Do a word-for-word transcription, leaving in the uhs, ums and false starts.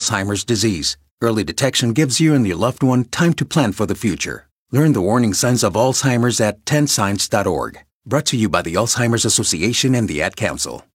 Alzheimer's disease. Early detection gives you and your loved one time to plan for the future. Learn the warning signs of Alzheimer's at ten signs dot org. Brought to you by the Alzheimer's Association and the Ad Council.